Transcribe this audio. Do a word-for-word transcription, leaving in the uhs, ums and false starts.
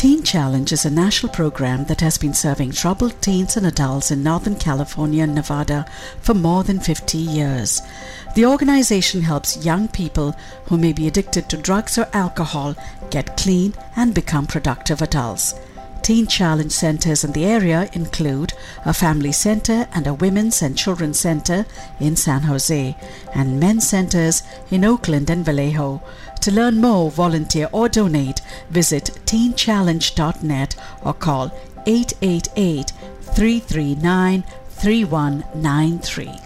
Teen Challenge is a national program that has been serving troubled teens and adults in Northern California and Nevada for more than fifty years. The organization helps young people who may be addicted to drugs or alcohol get clean and become productive adults. Teen Challenge centers in the area include a family center and a women's and children's center in San Jose, and men's centers in Oakland and Vallejo. To learn more, volunteer or donate, visit teen challenge dot net or call eight eight eight, three three nine, three one nine three.